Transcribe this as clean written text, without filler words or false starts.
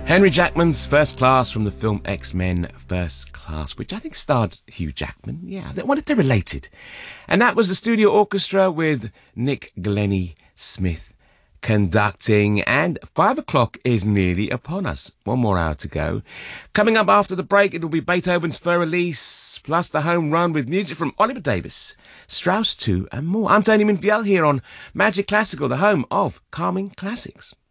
Henry Jackman's First Class from the film X-Men First Class, which I think starred Hugh Jackman. Yeah, I wonder if they're related. And that was the studio orchestra with Nick Glennie Smith conducting. And 5 o'clock is nearly upon us. One more hour to go. Coming up after the break, it'll be Beethoven's Fur Elise, plus the home run with music from Oliver Davis, Strauss 2 and more. I'm Tony Minfiel here on Magic Classical, the home of calming classics.